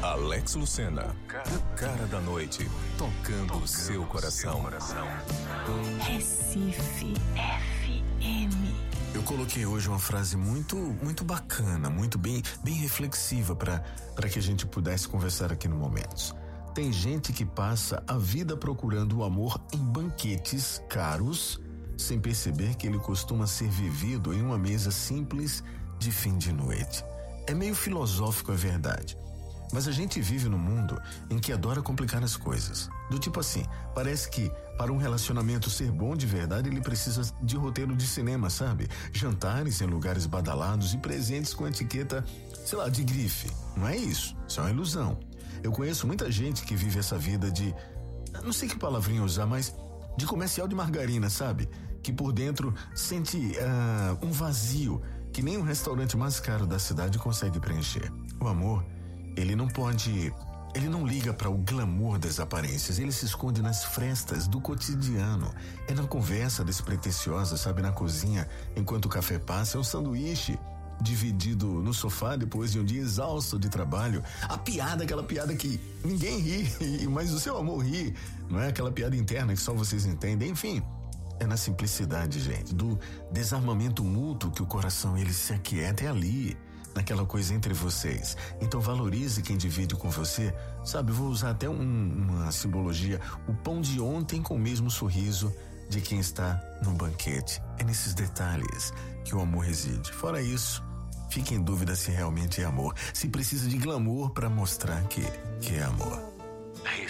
Alex Lucena, o cara da noite, tocando o seu coração. Recife FM. Eu coloquei hoje uma frase muito bacana, muito bem reflexiva para que a gente pudesse conversar aqui no Momentos. Tem gente que passa a vida procurando o amor em banquetes caros, sem perceber que ele costuma ser vivido em uma mesa simples de fim de noite. É meio filosófico, é verdade. Mas a gente vive num mundo em que adora complicar as coisas. Do tipo assim, parece que para um relacionamento ser bom de verdade, ele precisa de roteiro de cinema, sabe? Jantares em lugares badalados e presentes com etiqueta, sei lá, de grife. Não é isso, isso é uma ilusão. Eu conheço muita gente que vive essa vida de, não sei que palavrinha usar, mas de comercial de margarina, sabe? Que por dentro sente um vazio que nem um restaurante mais caro da cidade consegue preencher. O amor, ele não liga para o glamour das aparências, ele se esconde nas frestas do cotidiano. É na conversa despretensiosa, sabe, na cozinha, enquanto o café passa, é um sanduíche dividido no sofá depois de um dia exausto de trabalho. Aquela piada que ninguém ri, mas o seu amor ri, não é? Aquela piada interna que só vocês entendem, enfim. É na simplicidade, gente, do desarmamento mútuo que o coração ele se aquieta, é ali, naquela coisa entre vocês. Então valorize quem divide com você, sabe, vou usar até uma simbologia, o pão de ontem com o mesmo sorriso de quem está no banquete. É nesses detalhes que o amor reside. Fora isso, fique em dúvida se realmente é amor, se precisa de glamour para mostrar que é amor.